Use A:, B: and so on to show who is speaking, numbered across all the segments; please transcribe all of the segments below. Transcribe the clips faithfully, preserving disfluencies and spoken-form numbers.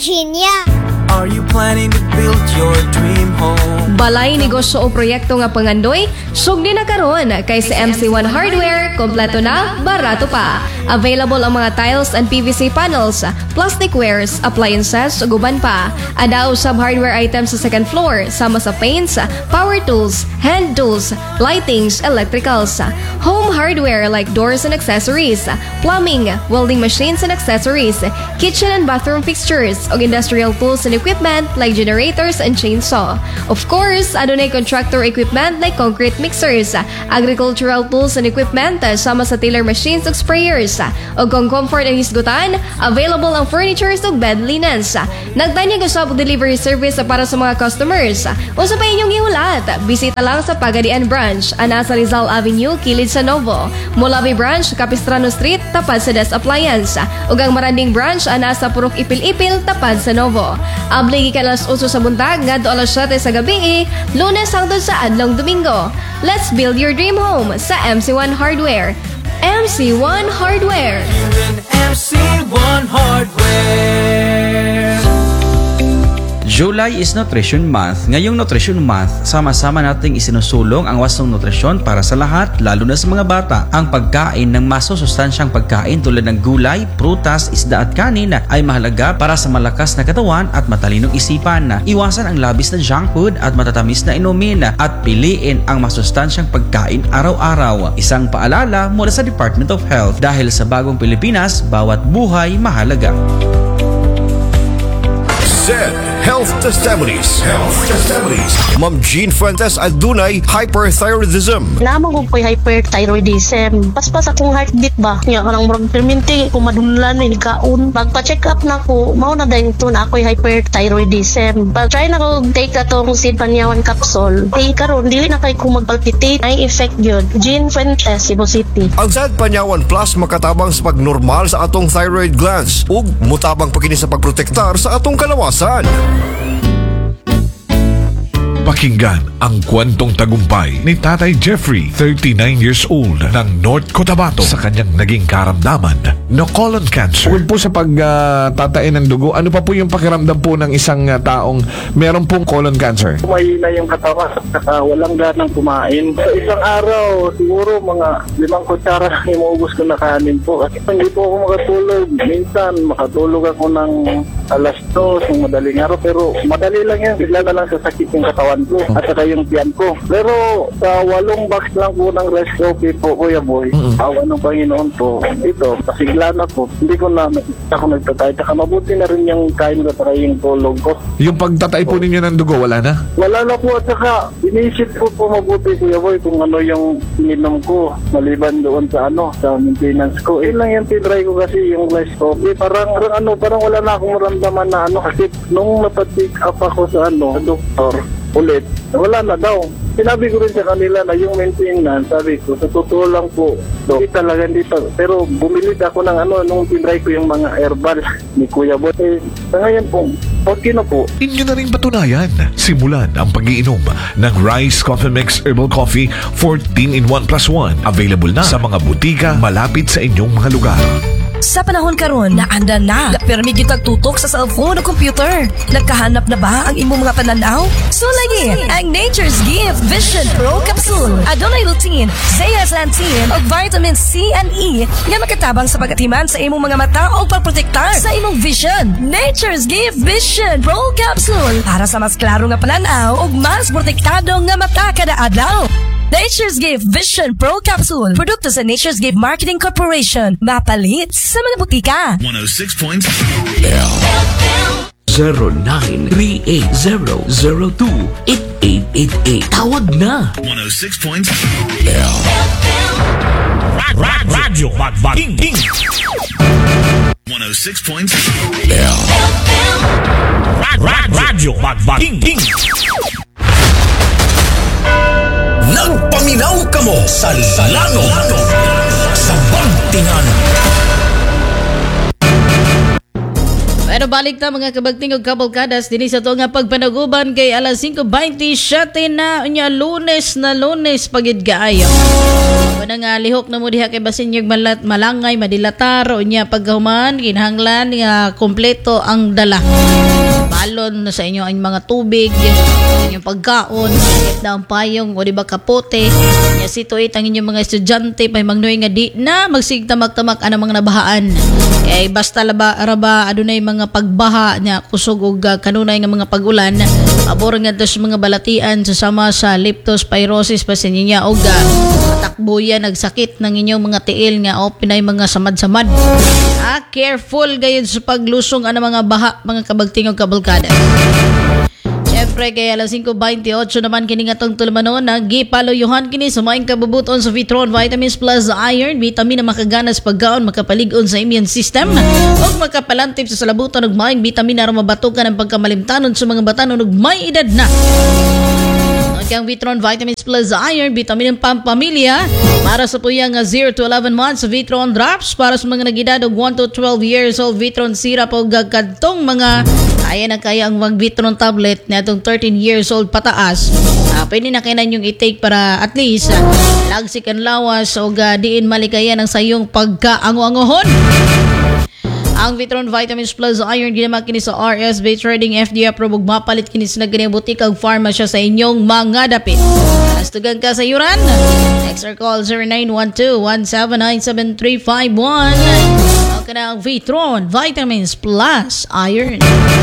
A: Virginia.
B: Are you planning to build your dream home?
C: Balay negosyo o proyekto nga pangandoy, sugdi na karon kay sa M C one Hardware, kompleto na, barato pa. Available ang mga tiles and P V C panels, plastic wares, appliances, ug uban pa. Ada usab hardware items sa second floor, sama sa paints, power tools, hand tools, lightings, electricals. Home hardware like doors and accessories, plumbing, welding machines and accessories, kitchen and bathroom fixtures, ug industrial tools and equipment like generators and chainsaw. Of course, adunay contractor equipment like concrete mixers, agricultural tools and equipment, sama sa tiller machines ug sprayers. O kung comfort and hisgutan, available ang furnitures ug bed linens. Nagtanyag usab og delivery service para sa mga customers. Usa pa inyong ihulat, bisita lang sa Pagadian Branch, ana sa Rizal Avenue, kilid sa Novo. Molabi Branch, Capistrano Street, tapad sa Des Appliance. Ug ang Maranding Branch, ana sa Purok Ipil-Ipil, tapad sa Novo. Abli gikan alas uso sa buntag ngadto alas siyete sa gabi, Lunes hangtod sa adlong Domingo. Let's build your dream home sa M C one Hardware. M C one Hardware.
B: You're in M C one Hardware.
D: July is Nutrition Month. Ngayong Nutrition Month, sama-sama nating isinusulong ang wastong nutrisyon para sa lahat, lalo na sa mga bata. Ang pagkain ng masusustansyang pagkain tulad ng gulay, prutas, isda at kanin ay mahalaga para sa malakas na katawan at matalinong isipan. Iwasan ang labis na junk food at matatamis na inumin at piliin ang masustansyang pagkain araw-araw. Isang paalala mula sa Department of Health, dahil sa bagong Pilipinas, bawat buhay mahalaga.
E: Z Health Testimonies. Health Testimonies. Ma'am Jean Fuentes adunay hyperthyroidism.
F: Naman ko ko'y hyperthyroidism. Paspas akong heartbeat ba? Nga kanang murag perminti kung madunlan may nikaon. Pagpa-check up na ko, mao na dahil ito na ako'y hyperthyroidism. Pag-try na ko take atong Sid Panyawan capsule. Di karon dili na kay ko magpalpitate. May effect yun. Jean Fuentes, Cebu City.
E: Ang Sid Panyawan Plus makatabang sa pagnormal sa atong thyroid glands ug mutabang pagkini sa pagprotektar sa atong kalawasan.
G: Pakinggan ang kwentong tagumpay ni Tatay Jeffrey, thirty-nine years old, ng North Cotabato sa kanyang naging karamdaman na colon cancer.
H: Bukod po sa pagtatain uh, ng dugo, ano pa po yung pakiramdam po ng isang uh, taong meron pong colon cancer?
I: Mahina yung katawan at uh, walang ganang kumain. Sa isang araw, siguro mga limang kutsara lang yung maubos ko na kanin po. Kasi hindi po ako makatulog. Minsan, makatulog ako ng alas dos, ng madaling araw. Pero madali lang yan. Bigla na lang sasakit yung katawan ko at saka yung tiyan ko. Pero sa walong box lang po ng rice coffee po, Kuya Boy, mm-hmm. awa ng Panginoon po, ito, pasigla na po. Hindi ko na ako nagtatay. Saka mabuti na rin yung kain ko at yung tulog ko.
H: Yung pagtatay po ninyo ng dugo, wala na?
I: Wala na po at saka inisip po po mabuti, Kuya Boy, kung ano yung ininom ko maliban doon sa ano, sa maintenance ko. Eh lang yung tinry ko kasi yung rice coffee. Parang, parang ano, parang wala na akong maramdaman na ano kasi nung napatik up ako sa ano, sa doktor, ulit, wala na daw. Sinabi ko rin sa kanila na yung maintenance, sabi ko, sa totoo lang po, hindi talaga dito. Pero bumili ako ng ano, nung tinry ko yung mga herbal ni Kuya Boy. Eh, sa ngayon po, okay na po.
G: Inyo na rin patunayan. Simulan ang pag-iinom ng Rice Coffee Mix Herbal Coffee fourteen in one plus one. Available na sa mga butika malapit sa inyong mga lugar.
J: Sa panahon karon na anda na, permi gyud tagtutok sa cellphone o computer. Nagkahanap na ba ang imong mga pananaw? So lagi ang Nature's Gift Vision Pro Capsule. Adunay lutein, zeaxanthin ug vitamin C and E nga makatabang sa pagatiman sa imong mga mata o pagprotektar sa imong vision. Nature's Gift Vision Pro Capsule para sa mas klaro nga pananaw ug mas protektado nga mata kada adlaw. Nature's Gift Vision Pro Capsule. Produkto sa Nature's Gift Marketing Corporation. Mapalit sa mga butika.
K: one oh six point zero nine three eight zero zero two eight eight eight eight. Tawag na. one oh six point
G: Radyo Magbating.
K: one oh six point
G: Radyo Magbating.
K: Nagpaminaw ka mo sa Salano sa Bantingan.
A: Pero balik ta mga kabagting ug kabalkadas dinhi sa to nga pagpanaguban kay alas singko twenty-seven na unya Lunes na Lunes pagid kaayo. Wala nga lihok na mo diha kay basin yung malat malangay madilatar unya paghuman kinahanglan nga kompleto ang dala. Balon na sa inyo ang mga tubig, inyong pagkaon, kahit na ang payong o diba kapote. Nya situit ang inyong mga estudyante pay magnuy nga di na magsigtamak-tamak ang mga nabahaan. Kay basta laba araba adunay mga pagbaha nya kusog og uh, kanunay nga mga pagulan. Abor nga dos mga balatian susama sa leptospirosis pa sa niya og uh, takbuyan nagsakit ng inyong mga tiil nga o pinay mga samad-samad. Ah, careful gayud sa paglusong ana mga baha mga kabagting ug kabalkada. Siyempre kay alas singko twenty-eight naman kini nga tong tulmanon nagipaluyuhan kini sa maing kabubuton sa Vitron Vitamins Plus Iron, vitamin na makaganas pagkaon, makapalig-on sa immune system ug makapalantip sa salabuton ug maing vitamin na mabatukan ang pagkamalimtanon sa mga batanon ug may edad na. Ang Vitron Vitamins Plus Iron, vitamin ng pampamilya para sa puyang zero to eleven months, Vitron Drops para sa mga nag-edad og one to twelve years old, Vitron Syrup o gagkadtong mga kaya na kaya ang mag Vitron tablet na itong thirteen years old pataas. Uh, pwede na kainan yung i-take para at least uh, lagsik ang lawas o uh, diin malikayan ang sayong pagkaango-angohon. Ang Vitron Vitamins Plus Iron ginamak kini sa R S B Trading F D A approved ug mapalit kini sa nagani butika ug pharmacy sa inyong mga dapit. Astugan ka sa yuran. Text or call zero nine one two one seven nine seven three five one. Ang kanang Vitron Vitamins Plus Iron.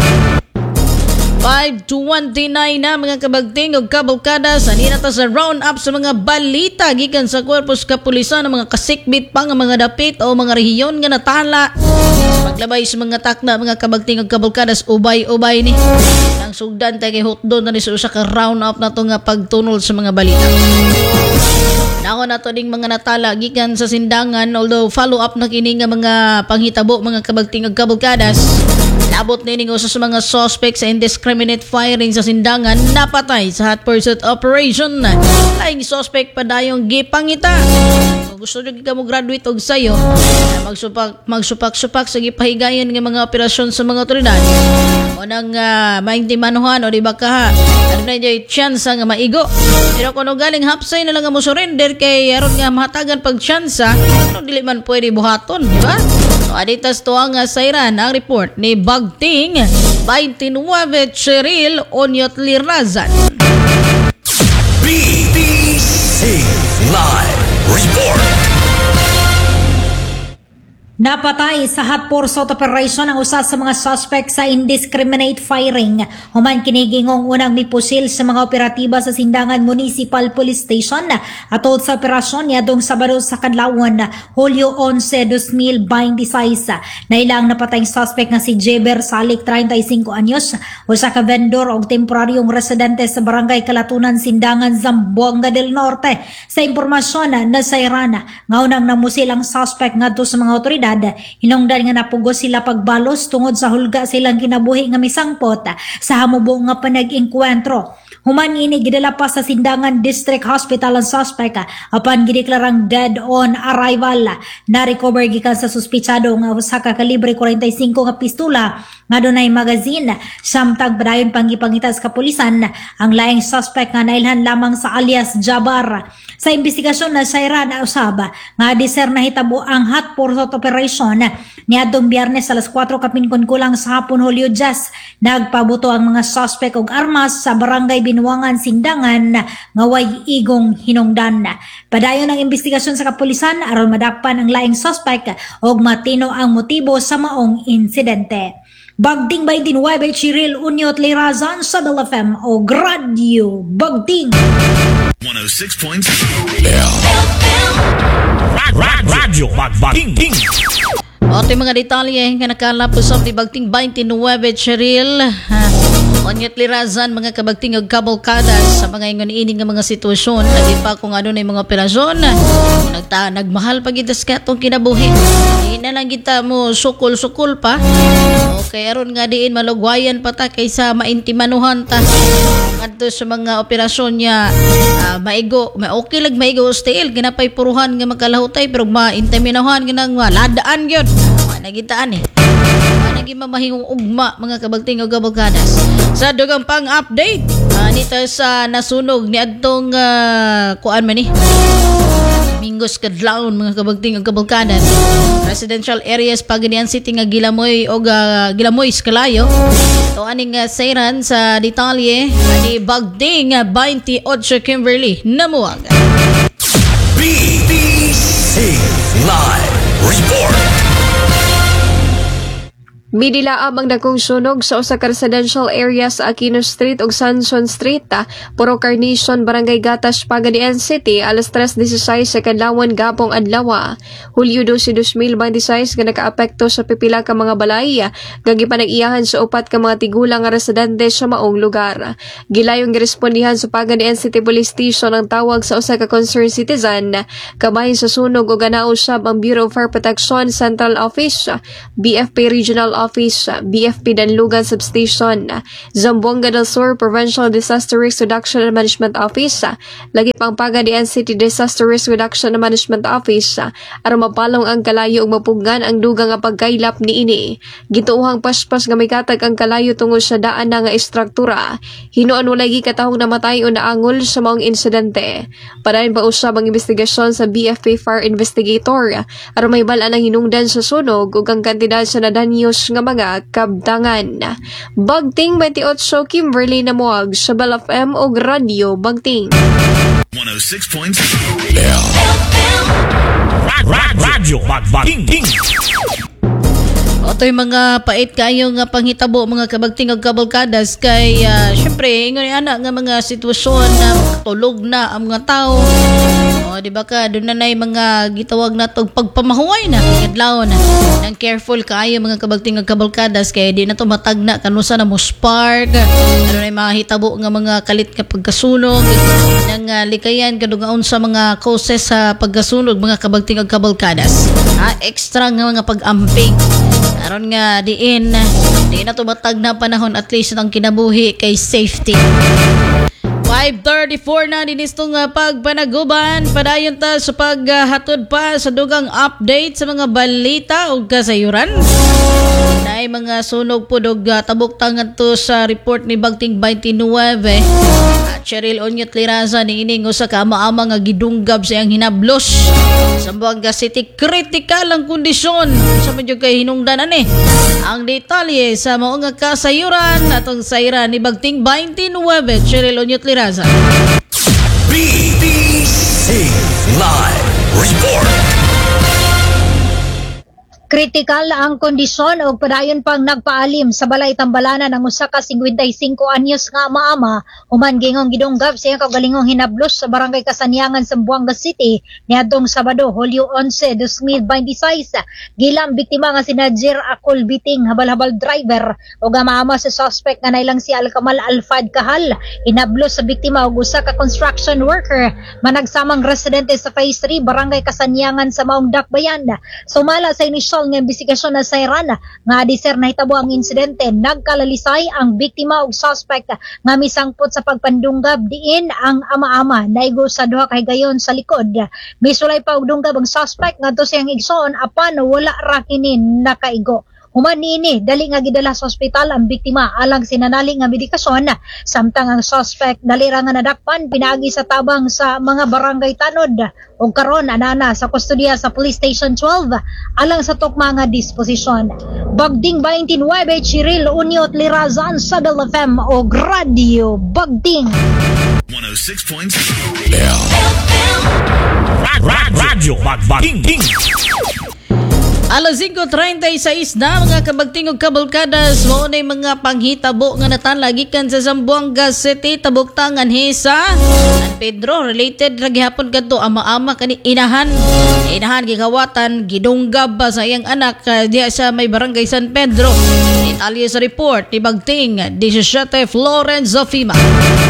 A: five twenty-nine na mga kabagting ug kabalkada sa nina ta sa round up sa mga balita gikan sa korpus kapulisan ng mga kasikbit pa nga mga dapit o mga rehiyon nga natala paglabay sa mga takna mga kabagting ug kabalkada ubay-ubay ni ang sugdan tay kay hotdon na ni sa usa ka round up na to nga pagtunol sa mga balita. Nako na to ding mga natala gikan sa sindangan, although follow up na kini nga mga panghitabo mga kabagting ug kabalkadas. Labot ni ningo sa mga suspect sa indiscriminate firing sa sindangan napatay sa hot pursuit operation. Laing suspect pa dayong gipangita. Kung gusto nyo ka mo graduate og sayo, magsupak magsupak-supak sa gipahigayon ng mga operasyon sa mga otoridad. O nang uh, maintimanuhan o di ba ka ano na yung chance nga maigo. Pero kung galing hapsay na lang nga mo surrender kay aron nga mahatagan pag chance, ano dili man pwede buhaton, di ba? So aditas to ang uh, sayran ang report ni Bagting twenty-nine Cheryl Onyot Lirazan.
K: B B C Live Report.
L: Napatay sa hot pursuit operation ang usa sa mga suspect sa indiscriminate firing. Human kinigingong unang mipusil sa mga operatiba sa Sindangan Municipal Police Station atod sa operasyon niadtong Sabado sa kadlawon, Hulyo eleven, twenty twenty-six. Nailang napatay suspect nga si Jeber Salik, thirty-five anyos, usa ka vendor og temporaryong residente sa Barangay Kalatunan, Sindangan, Zamboanga del Norte. Sa impormasyon na sayran nga unang namusil ang suspect ngadto sa mga otoridad, hinungdan nga napugos sila pagbalos tungod sa hulga silang kinabuhi nga misangpot sa hamubo nga panag-engkwentro. Human ini gidala pa sa Sindangan District Hospital ang suspect apan gideklarang dead on arrival. Na-recover gikan sa suspitsado nga usa ka kalibre forty-five nga pistola nga dunay magazine samtang padayon panggipangita sa kapulisan. Ang laing suspect nga nailhan lamang sa alias Jabar. Sa investigasyon na sayra na usab nga diser nahitabo ang hot pursuit operation niadtong Biyernes alas four kapingkon kulang sa hapon, Hulyo ten. Nagpabuto ang mga suspect og armas sa Barangay Binuangan, Sindangan nga way igong hinungdan. Padayon ang investigasyon sa kapulisan aron madakpan ang laing suspect og matino ang motibo sa maong insidente. Bagding twenty-nine Cheryl Onyot Lirazan sa Bell F M o Radio Bagding
M: one oh six point seven Radyo Bagding.
A: O ito mga detalye nga nakalapos sa Bagding twenty-nine Cheryl Onyot Lirazan mga kabagting og kabalkadas sa mga ingon ini nga mga sitwasyon lagi pa kung ano na mga operasyon nagta nagmahal pag itas ka itong kinabuhi hindi na lang kita mo sukul-sukul pa okay aron nga diin malugwayan pa ta kaysa maintimanuhan ta adto sa mga operasyon niya uh, maigo may okay lag maigo still ginapay puruhan nga magkalahutay pero maintimanuhan nga nang ladaan gyud nagitaan eh naging mamahingong ugma mga kabagting o kabalkadas. Sa dugang pang-update, uh, nito sa nasunog ni adtong uh, kuan man ni Mingos kadlawon mga kabagting o kabalkadas. Residential areas Pagadian City nga Gilamoy o uh, Gilamoy Skalayo. Ito aning uh, sayran sa detalye ni Bagding uh, twenty-eight Kimberly Namuag.
M: B B C Live Report.
C: Midilaab ang dakong sunog sa usa ka residential area sa Aquino Street ug Sanson Street, Puro Carnation, Barangay Gatas, Pagadian City, alas tres dieciséis sa kadlawon gapong adlaw. Hulyo twelve, twenty twenty-six nga nakaapekto sa pipila ka mga balay nga gipanag-iyahan sa upat ka mga tigulang nga residente sa maong lugar. Gilayong girespondihan sa Pagadian City Police Station ang tawag sa usa ka concerned citizen kabahin sa sunog ug ganaw usab ang Bureau of Fire Protection Central Office, B F P Regional Office, B F P Danlugan Substation, Zamboanga del Sur Provincial Disaster Risk Reduction and Management Office, lagi pang Pagadian City Disaster Risk Reduction and Management Office, aron mapalong ang kalayo ug mapugngan ang dugang nga pagkaylap niini. Gituohang paspas nga may katag ang kalayo tungod sa daan na nga istruktura. Hinuon walay gikatahong namatay o naangol sa maong insidente. Padayon pa usab ang investigasyon sa B F P Fire Investigator aron may bal-an ang hinungdan sa sunog ug ang kantidad sa nadanyos nga mga kabtangan. Bagting twenty-eight Kimberly Namuag sa Bal F M og Radio Bagting.
M: one oh six point two Radyo Bagting.
A: Otoy mga pait kayo nga panghitabo mga kabagting ug kabalkadas kay uh, syempre ingon ana nga mga sitwasyon na tulog na ang mga tao. O di ba ka doon na nay mga gitawag natong pagpamahuway na kadlaw na. Nang careful kayo mga kabagting ug kabalkadas kay di na to matagna kanusa na mo spark. Ano nay mahitabo nga mga kalit nga pagkasunog nang uh, likayan kadungaon sa mga causes sa pagkasunog mga kabagting ug kabalkadas. Ha, extra nga mga pag-amping. Aron nga diin, di na to matag na panahon at least ang kinabuhi kay safety. five thirty-four na dinistong uh, pagpanaguban. Padayon ta sa paghatod uh, pa sa dugang update sa mga balita o kasayuran. Naay mga sunog po dog uh, tabok tangan to sa report ni Bagting twenty-nine. At Cheryl Onyot Liraza ni ining usa ka ama-ama nga gidunggab sa iyang hinablos. Zamboanga City critical ang kondisyon. Sa medyo kay hinungdan ani. Ang detalye sa mao nga kasayuran atong sayran ni Bagting twenty-nine Cheryl Onyot Liraza.
M: B B C Live Report.
L: Kritikal ang kondisyon o padayon pang nagpaalim sa balay tambalanan ng usa ka fifty-five anyos nga ama-ama human gingong gidunggab sa iyang kaugalingong hinablos sa barangay Kasaniangan sa Zamboanga City niadtong Sabado, Hulyo eleven, twenty twenty-six. Gilang biktima nga si Najir Akul Biting, habal-habal driver o ama-ama sa suspect nga nailang si Alkamal Alfad Kahal. Hinablos sa biktima og usa ka construction worker managsamang residente sa Phase three barangay Kasaniangan sa Maong Dakbayan. Sumala sa initial ng investigasyon na sayran nga adiser nahitabo ang insidente, nagkalalisay ang biktima ug suspect nga misangpot sa pagpandunggab diin ang ama-ama naigo sa duha ka higayon sa likod. Misulay pa og dunggab ang suspect ngadto siyang igsoon apan wala ra kini nakaigo. Human niini dali nga gidala sa ospital ang biktima alang sinanali nga medikasyon, samtang ang suspect dali ra nga nadakpan pinaagi sa tabang sa mga barangay tanod ug karon anana sa kustodiya sa Police Station twelve alang sa tukma nga disposisyon. Bagting twenty-nine Cheryl Onyot Lirazan sa Bal F M o Radio Bagting.
M: one oh six point two Radyo Bagting.
A: Alas five thirty-six na mga kabagting ug kabalkadas, mao nay mga panghitabo nga natanla gikan sa Zamboanga City tabuktangan hisa San Pedro related ra gihapon kadto ama-ama kani inahan inahan gigawatan gidunggab ba sa iyang anak uh, diya sa may barangay San Pedro. Detalye sa report ni Bagting seventeen Florence Zofima.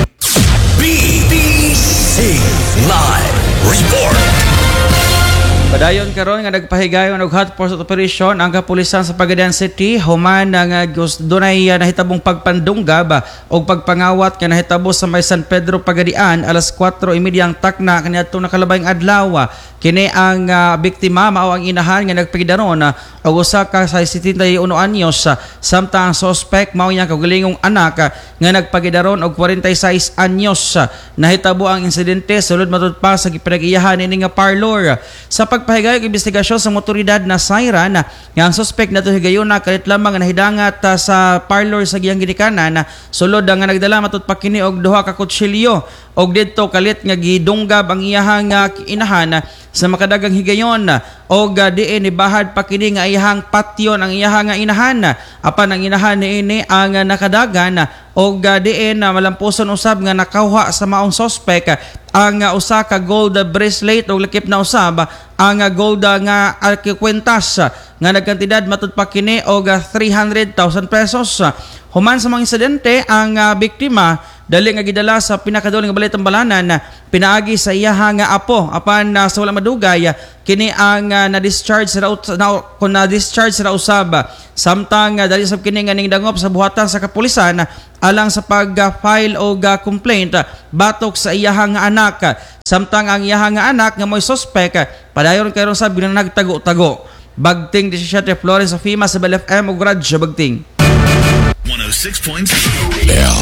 M: B B C Live Report.
D: Padayon karon nga nagpahigayon og hot pursuit operation ang kapulisan sa Pagadian City human nga dunay uh, nahitabong pagpandunggab og pagpangawat nga nahitabo sa may San Pedro Pagadian alas kwatro y media ang takna kaniadtong nakalabayng adlaw. Kini ang uh, biktima mao ang inahan nga nagpagidaron uh, og usa ka sa setenta y uno anyos uh, samtang suspect mao iyang kaugalingong anak uh, nga nagpagidaron og cuarenta y seis anyos. Uh, nahitabo ang insidente sulod matud pa sa gipinag-iyahan ini nga parlor. Sa pagpahigayong investigasyon sa motoridad na Siren uh, nga ang suspect nato higayon na kalit lamang nga nahidangat uh, sa parlor sa giyang ginikanan uh, sulod uh, nga nagdala matud pa kini og duha ka kutsilyo og didto kalit nga gidunggab ang iyahang uh, inahan uh, sa makadagang higayon og uh, diin ibahad pa kini nga iyahang patyon ang iyahang inahan apan ang inahan niini ang uh, nakadagan og uh, diin uh, malampuson usab nga nakawha sa maong suspect uh, ang uh, usa ka gold bracelet og lakip na usab uh, ang uh, gold uh, nga uh, kwentas uh, nga nagkantidad matud pa kini og uh, three hundred thousand pesos. Uh, human sa mga insidente ang uh, biktima dali nga gidala sa pinakaduling nga balay tambalanan pinaagi sa iyahang nga apo apan uh, sa wala madugay kini ang uh, na-discharge sa na, kung na-discharge sa usab samtang uh, dali sa kini nga ning dangop sa buhatan sa kapulisan alang sa pag-file uh, og uh, complaint uh, batok sa iyahang nga anak samtang ang iyahang nga anak nga mo'y suspect uh, padayon karon sab ginanagtago-tago. Bagting disyete Flores sa FEMA sa Bel F M ug radyo Bagting
M: one oh six point seven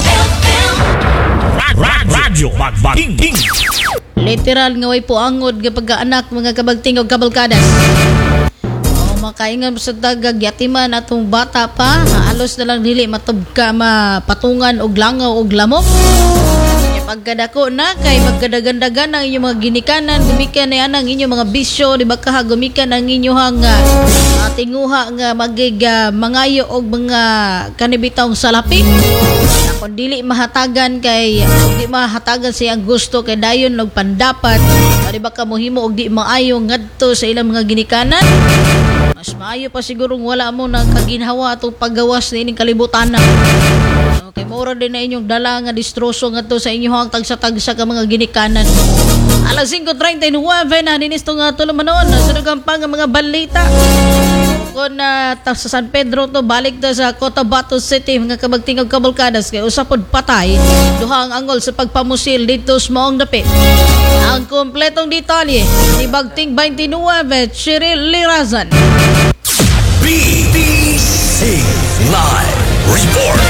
M: Radyo Bagting.
A: Literal nga way puangod nga pagkaanak mga kabagting og kabalkadas. Oh, makaingan sa dagag yatiman atong bata pa, halos na lang dili matubka mapatungan og langaw og lamok. Pagkadako na kay magkadagandagan ang inyong mga ginikanan, gumikan na yan ang inyong mga bisyo, di ba ka gumikan ang inyong uh, tinguha nga magig uh, mangayo og mga kanibitang salapi. Kung dili mahatagan kay di mahatagan siyang gusto kay dayon og pandapat, di ba ka mohimo og di maayo ngadto sa ilang mga ginikanan. Mas maayo pa sigurong wala mo nang kaginhawa atong paggawas ni ining kalibutan na. Okay, mura din na inyong dala nga distroso nga to sa inyong tagsa-tagsa ka mga ginikanan. Alas five thirty-nine na ninisto nga to lamanon. Sunugan pa nga mga balita. Kung uh, sa San Pedro to, balik to sa Cotabato City, mga kabagting og kabalkadas kay usapod patay. Duha ang angol sa pagpamusil dito sa maong dapit. Ang kompletong detalye ni Bagting twenty-nine, Cheryl Lirazan.
M: B B C Live Report.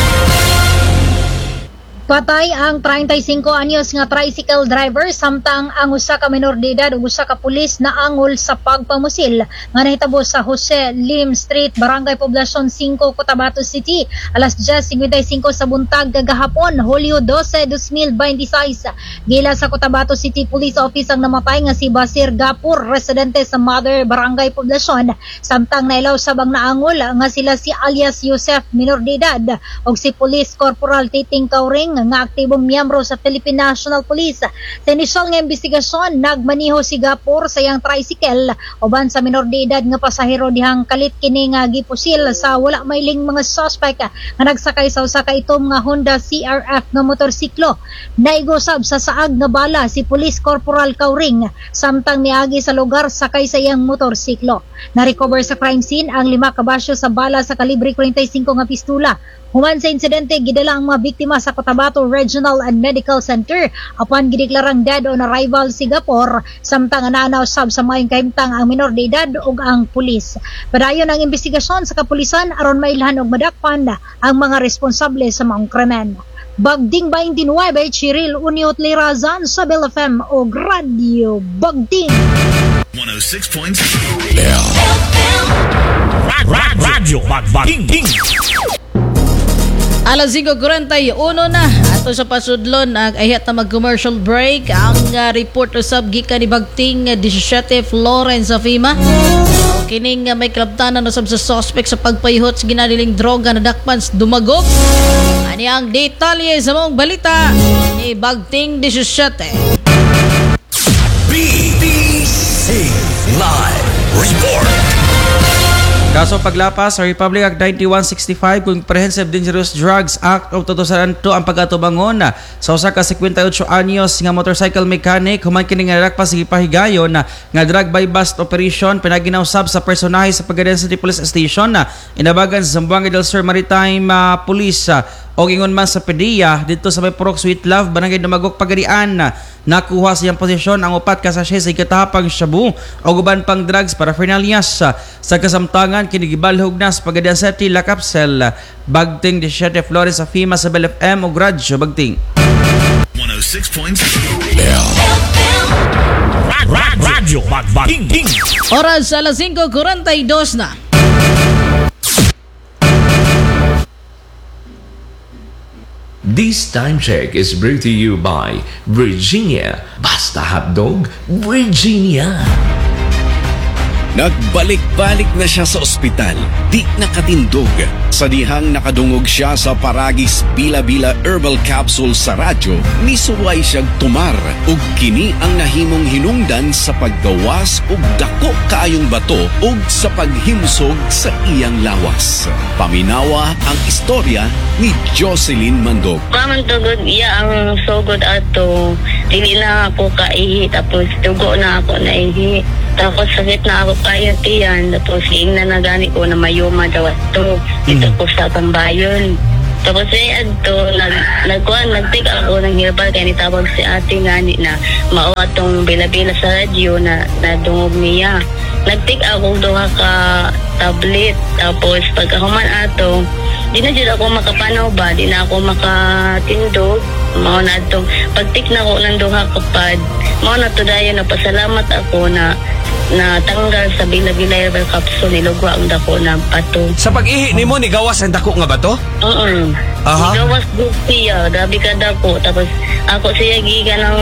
L: Patay ang thirty-five anyos nga tricycle driver samtang ang usa ka menor de edad ug usa ka pulis naangol sa pagpamusil nga nahitabo sa Jose Lim Street, Barangay Poblacion five, Cotabato City alas ten fifty-five sa buntag kagahapon, Hulyo twelve, twenty twenty-six. Gila sa Cotabato City Police Office ang namatay nga si Basir Gapur, residente sa Mother, Barangay Poblacion, samtang nailaw sabang naangol nga sila si alias Yosef, menor de edad, ug si Police Corporal Titing Kauring nga aktibong miyembro sa Philippine National Police. Sa inisyal nga investigasyon, nagmaniho si Gapur sa iyang tricycle uban sa menor de edad nga pasahero dihang kalit kini nga gipusil sa wala mailing mga suspect nga nagsakay sa usa ka itom nga Honda C R F nga motorsiklo. Naigusab sa saag nga bala si Police Corporal Kauring samtang miagi sa lugar sakay sa iyang motorsiklo. Na-recover sa crime scene ang lima ka basyo sa bala sa kalibre twenty-five nga pistola. Human sa insidente, gidala ang mga biktima sa Cotabato Regional and Medical Center apan gideklarang dead on arrival si Gapor samtang ananaw sab sa mayong kahimtang ang minor de edad ug ang pulis. Padayon ang investigasyon sa kapulisan aron mailhan og madakpan ang mga responsable sa maong krimen. Bagding twenty-nine, Cheryl Uniot Lirazan sa Bel F M o Radio Bagding
M: one oh six point seven Radyo Bagding.
A: Alas five forty-one na ato sa pasudlon ang ayat na mag-commercial break ang uh, report usab gikan ni Bagting uh, seventeen Florence sa FEMA. O kining uh, may klabtanan usab sa suspect sa pagpayhot sa ginadiling droga na dakpan sa dumagop. Ani ang detalye sa mong balita ni Bagting seventeen.
M: B B C Live Report.
D: Kaso paglapas sa Republic Act ninety-one sixty-five Comprehensive Dangerous Drugs Act of two thousand two ang pagatubangon sa usa ka fifty-eight anyos nga motorcycle mechanic human kini nga lalak pa sige pahigayon na nga drug by bust operation pinaginausab sa personahe sa Pagadan City Police Station na inabagan sa Zamboanga del Sur Maritime uh, Police uh, o ingon man sa P D E A dito sa may Purok Sweet Love Barangay Dumagok Pagadian na nakuha sa iyang posisyon ang upat ka sachet sa ikatahapang shabu o guban pang drugs paraphernalias uh, sa kasamtangan kinigibalhog na sa Pagadian City La Capsel bagting seventeen Flores sa FEMA sa Bel F M o Gradyo bagting
M: one oh six point two Radyo Bagbaking.
A: Oras sa alas five forty-two na.
K: This time check is brought to you by Virginia. Basta hotdog, Virginia.
N: Nagbalik-balik na siya sa ospital, di nakatindog. Sa dihang nakadungog siya sa Paragis Bila-Bila Herbal Capsule sa radyo, nisuway siyang tumar ug kini ang nahimong hinungdan sa paggawas ug dako kaayong bato ug sa paghimsog sa iyang lawas. Paminawa ang istorya ni Jocelyn Mandog.
O: Kaman tugod iya ang sugod ato, dili na ako kaihi tapos tugo na ako naihi. Tapos sakit na ako kaya tiyan. Tapos hiing na nagani ko na mayuma daw ito. Dito ko sa Tambayon. Tapos ay adto, nag, nagkuhan, nagtik ako ng herbal kaya nitawag si ate ngani na mao atong bila-bila sa radyo na nadungog niya. Nagtik ako duha ka tablet. Tapos pagkahuman ato, di na dyan ako makapanaw ba, di na ako makatindog. Mao na itong pagtik na ko ng duha kapad. Mao na to dayon na pasalamat ako na na tanggal sa Bila-Bila Herbal Capsule nilugwa ang dako na bato.
P: Sa pag-ihi nimo ni gawas ang dako nga bato?
O: Oo.
P: Aha.
O: Gawas gud siya, grabe ka dako. Tapos ako siya giga ng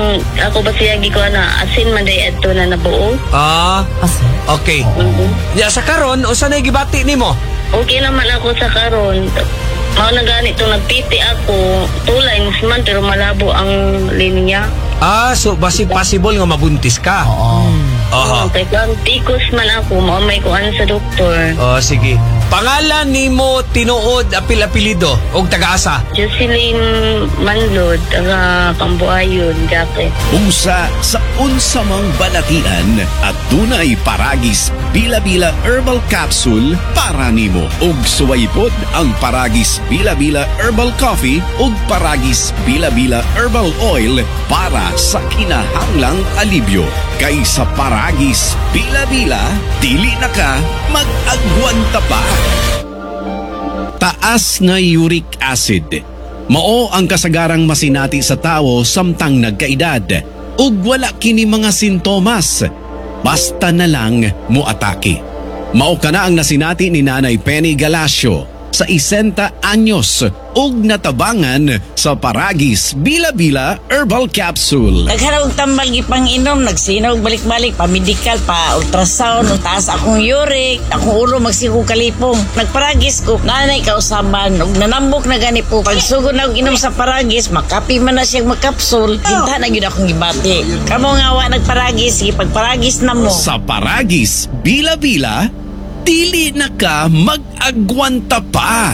O: ako ba siya giga na asin man day adto na nabuo.
P: Ah. Okay.
O: Mm-hmm.
P: Ya sa karon usa nay gibati nimo?
O: Okay naman ako sa karon. Mao na ganito nagpiti ako, tulay man pero malabo ang linya.
P: Ah, so basi possible nga mabuntis ka.
O: Oo.
P: Aha.
O: Okay, kung tikos man ako, maumay ko ano sa doktor.
P: Oh, sige. Pangalan nimo tinuod apil-apilido og taga-asa?
O: Jocelyn Manlod, taga Cambuayon, Gake.
N: Unsa sa unsa mang balatian at dunay Paragis Bila-Bila Herbal Capsule para nimo. Ug suwaypod ang Paragis Bila-Bila Herbal Coffee ug Paragis Bila-Bila Herbal Oil para sa kinahanglang alibyo. Kay sa Paragis Bila-Bila, dili na ka mag-agwanta pa. Taas nga uric acid. Mao ang kasagarang masinati sa tao samtang nagkaedad ug wala kini mga sintomas. Basta na lang moatake. Mao kana ang nasinati ni Nanay Penny Galacio sa isenta anyos ug natabangan sa Paragis Bila-Bila Herbal Capsule.
Q: Nagharap tambal gipang-inom, nagsinaw balik-balik pa medical pa ultrasound, taas akong uric, akong ulo magsiku kalipong. Nagparagis ko, nanay kausaban ug nanambok na gani po. Pagsugod na og inom sa Paragis, makapi man na siyang magkapsul, hinta na gyud akong gibati. Kamo nga wa nagparagis, sige pagparagis na mo.
N: Sa Paragis Bila-Bila, dili na ka mag-agwanta pa.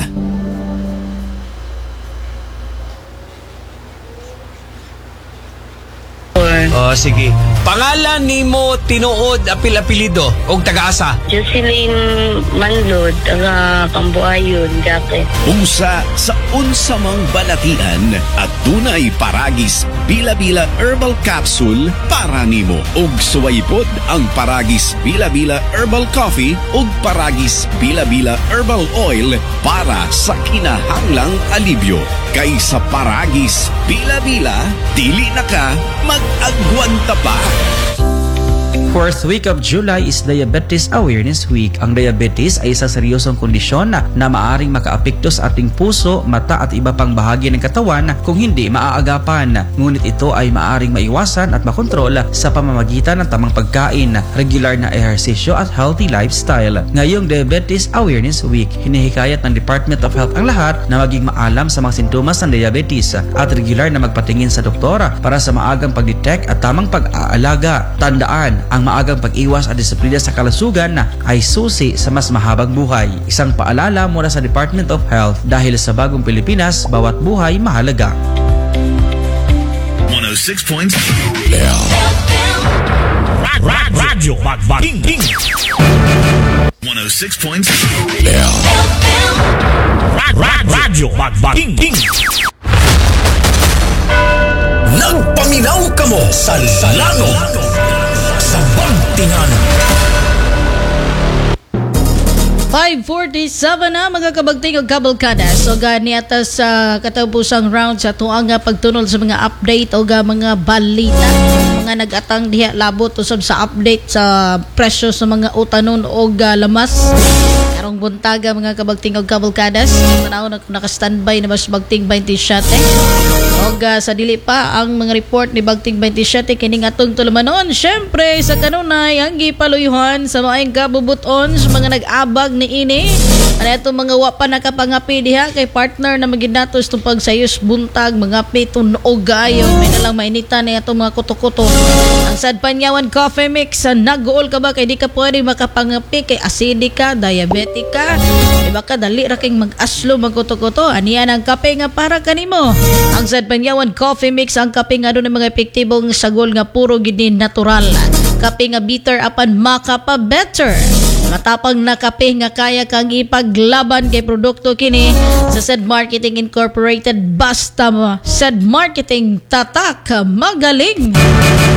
P: Oh, sige. Pangalan nimo tinuod apil-apilido og taga-asa?
O: Jocelyn Manlod, taga Cambuayon, Gake.
N: Unsa sa unsa mang balatian at dunay Paragis Bila-Bila Herbal Capsule para nimo. Ug suwaypod ang Paragis Bila-Bila Herbal Coffee ug Paragis Bila-Bila Herbal Oil para sa kinahanglang alibyo. Kay sa Paragis Bila-Bila, dili na ka mag-agwanta pa.
D: Fourth week of July is Diabetes Awareness Week. Ang diabetes ay isang seryosong kondisyon na, na maaring makaapekto sa ating puso, mata at iba pang bahagi ng katawan kung hindi maaagapan. Ngunit ito ay maaring maiwasan at makontrol sa pamamagitan ng tamang pagkain, regular na ehersisyo at healthy lifestyle. Ngayong Diabetes Awareness Week, hinihikayat ng Department of Health ang lahat na maging maalam sa mga sintomas ng diabetes at regular na magpatingin sa doktor para sa maagang pagdetect at tamang pag-aalaga. Tandaan, ang Ang maagang pag-iwas at disiplina sa kalusugan na ay susi sa mas mahabang buhay. Isang paalala mula sa Department of Health dahil sa bagong Pilipinas, bawat buhay mahalaga.
M: one oh six point Radyo Magbating one oh six point Radyo Magbating.
R: Nagpaminaw ka mo sa lano sa Bantingan.
A: five forty-seven na mga kabagting o kabalkada. So gani atas sa uh, katapusang round sa tuang nga pagtunol sa mga update o ga mga balita. Mga nag-atang diha labot usab sa update sa presyo sa mga utanon o ga lamas. Karong buntaga mga kabagting o kabalkadas. Panahon na naka-standby na mas bagting twenty-seven. O ga sa dili pa ang mga report ni bagting twenty-seven kining atong tulumanon. Syempre sa kanunay ang gipaluyuhan sa maayong kabubuton sa mga nag-abag ni ini. Ano itong mga wapa nakapangapi diha kay partner na maginatos itong pagsayos buntag, mga pitun o gayo. May nalang mainita na itong mga kuto-kuto. Ang Sad Panyawan Coffee Mix, nag-uol ka ba kay di ka pwede makapangapi kay asidika, diabetika. Di ba ka dali ra king mag-aslo, magkuto-kuto. Aniyan ang kape nga para kanimo. Ang Sad Panyawan Coffee Mix, ang kape nga doon ng mga epektibong sagol nga puro gini natural. Kape nga bitter apan makapa better. Matapang na kape nga kaya kang ipaglaban kay produkto kini sa Sad Marketing Incorporated. Basta mo Sad Marketing, tatak magaling.